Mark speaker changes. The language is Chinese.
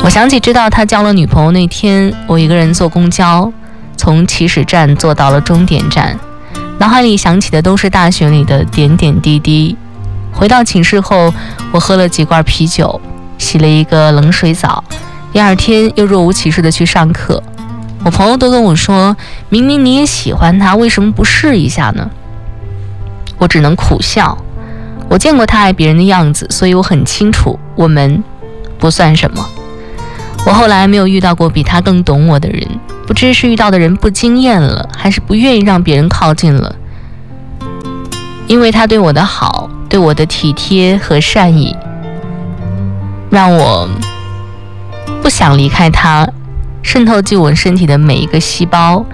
Speaker 1: 我想起知道他交了女朋友那天，我一个人坐公交，从起始站坐到了终点站，脑海里想起的都是大学里的点点滴滴。回到寝室后，我喝了几罐啤酒，洗了一个冷水澡，第二天又若无其事地去上课。我朋友都跟我说，明明你也喜欢他，为什么不试一下呢？我只能苦笑。我见过他爱别人的样子，所以我很清楚我们不算什么。我后来没有遇到过比他更懂我的人，不知是遇到的人不经验了，还是不愿意让别人靠近了。因为他对我的好，对我的体贴和善意，让我不想离开他，渗透进我身体的每一个细胞，